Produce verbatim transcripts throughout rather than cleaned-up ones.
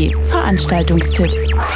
B Veranstaltungstipp.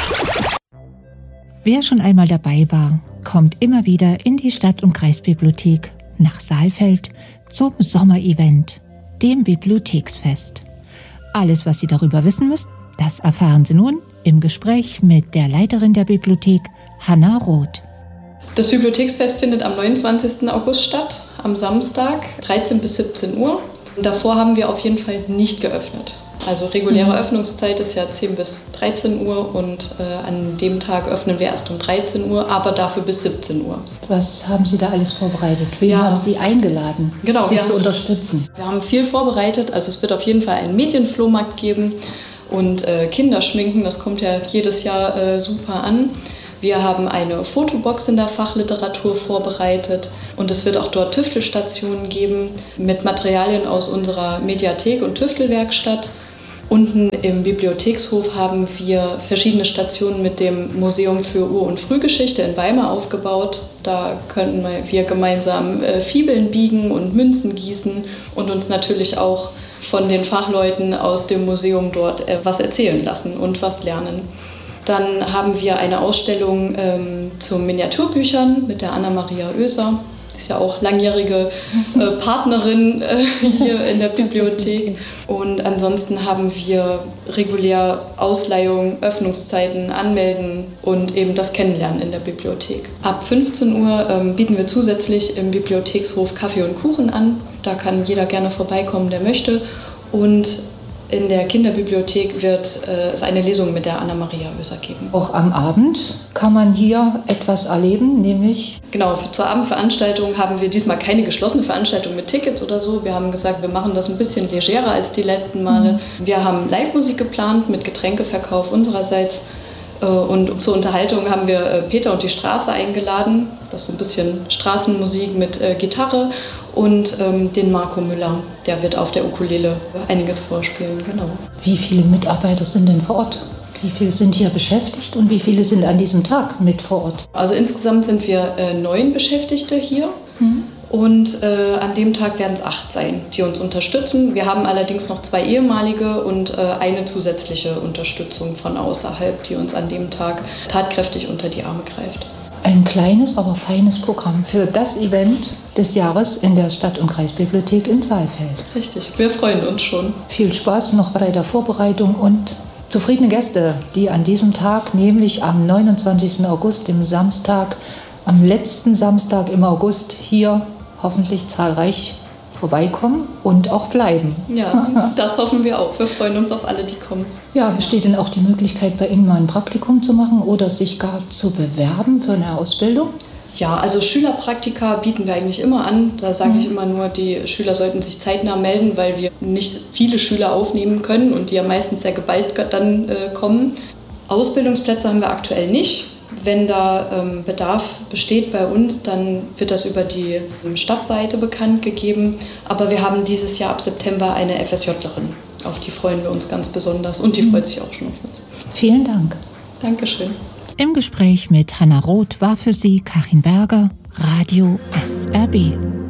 Wer schon einmal dabei war, kommt immer wieder in die Stadt- und Kreisbibliothek nach Saalfeld zum Sommerevent, dem Bibliotheksfest. Alles, was Sie darüber wissen müssen, das erfahren Sie nun im Gespräch mit der Leiterin der Bibliothek, Hanna Roth. Das Bibliotheksfest findet am neunundzwanzigsten August statt, am Samstag, dreizehn bis siebzehn Uhr. Davor haben wir auf jeden Fall nicht geöffnet. Also reguläre mhm. Öffnungszeit ist ja zehn bis dreizehn Uhr und äh, an dem Tag öffnen wir erst um dreizehn Uhr, aber dafür bis siebzehn Uhr. Was haben Sie da alles vorbereitet? Wen ja. haben Sie eingeladen, genau, Sie zu haben, unterstützen? Wir haben viel vorbereitet. Also es wird auf jeden Fall einen Medienflohmarkt geben und äh, Kinderschminken. Das kommt ja jedes Jahr äh, super an. Wir haben eine Fotobox in der Fachliteratur vorbereitet und es wird auch dort Tüftelstationen geben mit Materialien aus unserer Mediathek und Tüftelwerkstatt. Unten im Bibliothekshof haben wir verschiedene Stationen mit dem Museum für Ur- und Frühgeschichte in Weimar aufgebaut. Da können wir gemeinsam äh, Fibeln biegen und Münzen gießen und uns natürlich auch von den Fachleuten aus dem Museum dort äh, was erzählen lassen und was lernen. Dann haben wir eine Ausstellung ähm, zu Miniaturbüchern mit der Anna-Maria Oeser. Die ist ja auch langjährige äh, Partnerin äh, hier in der Bibliothek. Und ansonsten haben wir regulär Ausleihung, Öffnungszeiten, Anmelden und eben das Kennenlernen in der Bibliothek. Ab fünfzehn Uhr ähm, bieten wir zusätzlich im Bibliothekshof Kaffee und Kuchen an. Da kann jeder gerne vorbeikommen, der möchte. Und in der Kinderbibliothek wird äh, es eine Lesung mit der Anna-Maria Oeser geben. Auch am Abend kann man hier etwas erleben, nämlich... Genau, für, zur Abendveranstaltung haben wir diesmal keine geschlossene Veranstaltung mit Tickets oder so. Wir haben gesagt, wir machen das ein bisschen legerer als die letzten Male. Mhm. Wir haben Live-Musik geplant mit Getränkeverkauf unsererseits. Äh, und zur Unterhaltung haben wir äh, Peter und die Straße eingeladen. Das ist so ein bisschen Straßenmusik mit äh, Gitarre. Und ähm, den Marco Müller, der wird auf der Ukulele einiges vorspielen, genau. Wie viele Mitarbeiter sind denn vor Ort? Wie viele sind hier beschäftigt und wie viele sind an diesem Tag mit vor Ort? Also insgesamt sind wir äh, neun Beschäftigte hier mhm. und äh, an dem Tag werden es acht sein, die uns unterstützen. Wir haben allerdings noch zwei ehemalige und äh, eine zusätzliche Unterstützung von außerhalb, die uns an dem Tag tatkräftig unter die Arme greift. Ein kleines, aber feines Programm für das Event des Jahres in der Stadt- und Kreisbibliothek in Saalfeld. Richtig, wir freuen uns schon. Viel Spaß noch bei der Vorbereitung und zufriedene Gäste, die an diesem Tag, nämlich am neunundzwanzigsten August, dem Samstag, am letzten Samstag im August hier hoffentlich zahlreich vorbeikommen und auch bleiben. Ja, das hoffen wir auch. Wir freuen uns auf alle, die kommen. Ja, besteht denn auch die Möglichkeit, bei Ihnen mal ein Praktikum zu machen oder sich gar zu bewerben für eine Ausbildung? Ja, also Schülerpraktika bieten wir eigentlich immer an. Da sage mhm. ich immer nur, die Schüler sollten sich zeitnah melden, weil wir nicht viele Schüler aufnehmen können und die ja meistens sehr geballt dann äh, kommen. Ausbildungsplätze haben wir aktuell nicht. Wenn da ähm, Bedarf besteht bei uns, dann wird das über die Stadtseite bekannt gegeben. Aber wir haben dieses Jahr ab September eine FSJlerin. Auf die freuen wir uns ganz besonders und die freut sich auch schon auf uns. Vielen Dank. Dankeschön. Im Gespräch mit Hanna Roth war für Sie Karin Berger, Radio S R B.